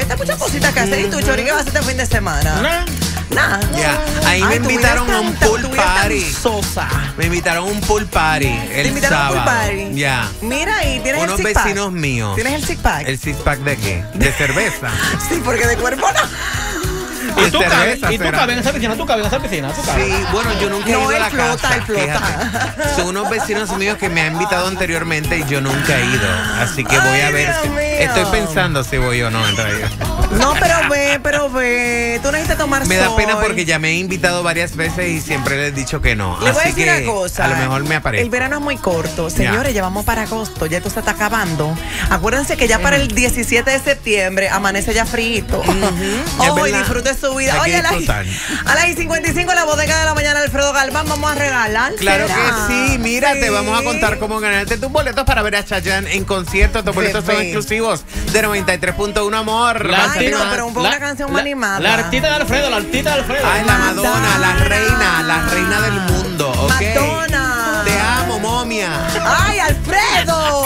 realmente hay muchas cositas que hacer. ¿Y tú, Chori, qué vas a hacer este fin de semana? Nada. Ya, ahí me invitaron a un pool party. Sosa. Me invitaron a un pool party el sábado. A un pool party. Ya. Mira, y tienes unos el six-pack. vecinos míos. ¿Tienes el six-pack? ¿El six-pack de qué? ¿De cerveza? Sí, porque de cuerpo no. ¿Y tú cabes en esa piscina? ¿Tú cabes en esa piscina? Sí, bueno, yo nunca he ido a la casa. Él flota. Son unos vecinos míos que me han invitado anteriormente y yo nunca he ido. Así que voy a ver. Dios mío. Estoy pensando si voy o no en realidad. No, pero ve. Tú necesitas tomar sol. Me da pena porque ya me he invitado varias veces y siempre les he dicho que no. Le voy a Así decir que una cosa. a lo mejor me aparece. El verano es muy corto. Señores, ya vamos para agosto. Ya esto se está acabando. Acuérdense que ya para el 17 de septiembre amanece ya frito. Ojo, y disfrute su vida. Oye, a las 55 la bodega de la mañana, Alfredo Galván, vamos a regalar. Claro que sí. Mira, te vamos a contar cómo ganarte tus boletos para ver a Chayanne en concierto. Tus boletos son exclusivos de 93.1, amor. Ay, no, pero un poco una canción más animada. La artista de Alfredo, Ay, la Madonna, la reina del mundo, ¿ok? Madonna. Te amo, momia. Ay, Alfredo.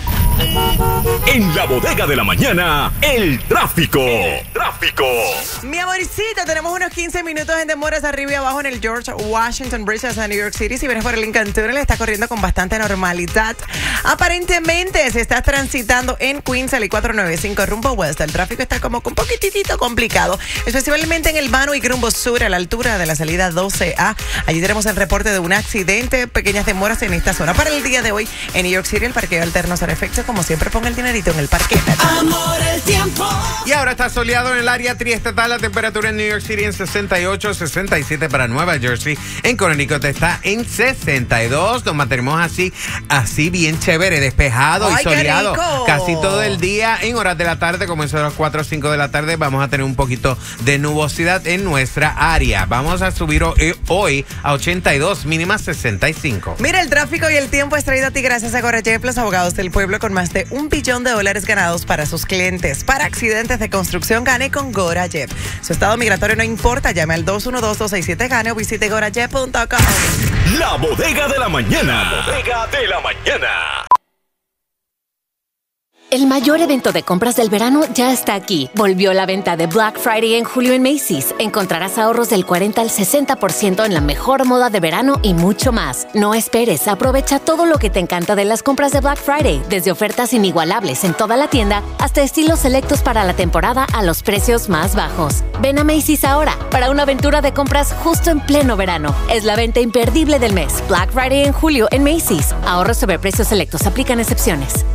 En la bodega de la mañana, el tráfico. Mi amorcito, tenemos unos 15 minutos en demoras arriba y abajo en el George Washington Bridge hasta New York City. Si vienes por el Lincoln Tunnel, está corriendo con bastante normalidad. Aparentemente, se está transitando en Queens, el I-495 rumbo west. El tráfico está como un poquitito complicado, especialmente en el Banway rumbo sur, a la altura de la salida 12A. Allí tenemos el reporte de un accidente, pequeñas demoras en esta zona. Para el día de hoy, en New York City, el parqueo alterno será efecto. Como siempre, ponga el dinerito en el parque. Amor, el tiempo. Y ahora está soleado en el área triestatal. La temperatura en New York City en 68, 67 para Nueva Jersey. En Connecticut está en 62. Nos mantenemos así bien chévere, despejado y soleado. Casi todo el día. En horas de la tarde, como eso a las 4 o 5 de la tarde, vamos a tener un poquito de nubosidad en nuestra área. Vamos a subir hoy a 82, mínima 65. Mira, el tráfico y el tiempo es traído a ti gracias a GoraJet, los abogados del pueblo, con más de $1 billón ganados para sus clientes. Para accidentes de construcción, gane con GoraJet. Su estado migratorio no importa. Llame al 212-267-GANE o visite gorajet.com. La bodega de la mañana. El mayor evento de compras del verano ya está aquí. Volvió la venta de Black Friday en julio en Macy's. Encontrarás ahorros del 40 al 60% en la mejor moda de verano y mucho más. No esperes, aprovecha todo lo que te encanta de las compras de Black Friday, desde ofertas inigualables en toda la tienda hasta estilos selectos para la temporada a los precios más bajos. Ven a Macy's ahora para una aventura de compras justo en pleno verano. Es la venta imperdible del mes. Black Friday en julio en Macy's. Ahorros sobre precios selectos. Aplican excepciones.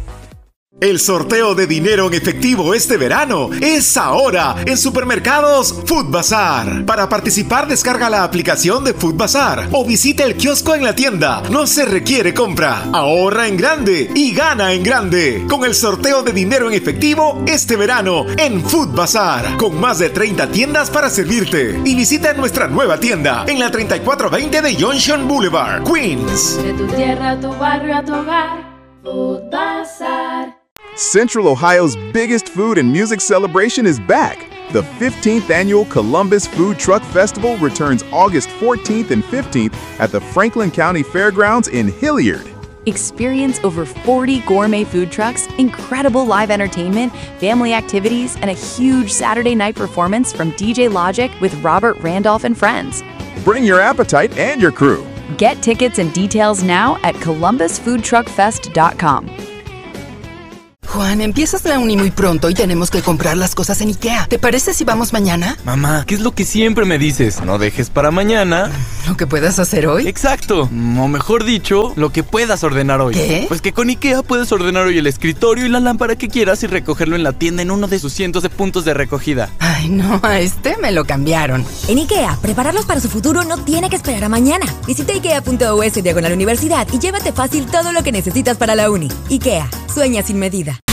El sorteo de dinero en efectivo este verano es ahora en Supermercados Food Bazaar. Para participar, descarga la aplicación de Food Bazaar o visita el kiosco en la tienda. No se requiere compra. Ahorra en grande y gana en grande con el sorteo de dinero en efectivo este verano en Food Bazaar, con más de 30 tiendas para servirte. Y visita nuestra nueva tienda en la 3420 de Junction Boulevard, Queens. De tu tierra a tu barrio a tu hogar, Food Bazaar. Central Ohio's biggest food and music celebration is back. The 15th annual Columbus Food Truck Festival returns August 14th and 15th at the Franklin County Fairgrounds in Hilliard. Experience over 40 gourmet food trucks, incredible live entertainment, family activities, and a huge Saturday night performance from DJ Logic with Robert Randolph and friends. Bring your appetite and your crew. Get tickets and details now at columbusfoodtruckfest.com. Juan, empiezas la uni muy pronto y tenemos que comprar las cosas en IKEA. ¿Te parece si vamos mañana? Mamá, ¿qué es lo que siempre me dices? No dejes para mañana ¿lo que puedas hacer hoy? Exacto, o mejor dicho, lo que puedas ordenar hoy. ¿Qué? Pues que con IKEA puedes ordenar hoy el escritorio y la lámpara que quieras y recogerlo en la tienda en uno de sus cientos de puntos de recogida. Ay, no, a este me lo cambiaron. En IKEA, prepararlos para su futuro no tiene que esperar a mañana. Visita ikea.us/universidad y llévate fácil todo lo que necesitas para la uni. IKEA, sueña sin medida.